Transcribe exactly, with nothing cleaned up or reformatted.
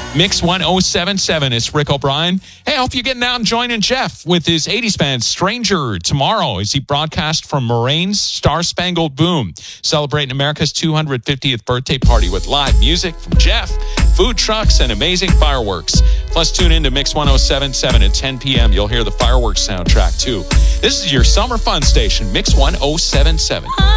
Mix one oh seven point seven. It's Rick O'Brien. Hey, I hope you're getting out and joining Jeff with his eighties band Stranger tomorrow as he broadcasts from Moraine's Star Spangled Boom, celebrating America's two hundred fiftieth birthday party with live music from Jeff, food trucks, and amazing fireworks. Plus, tune in to Mix one oh seven point seven at ten p.m. You'll hear the fireworks soundtrack, too. This is your summer fun station, Mix one oh seven point seven.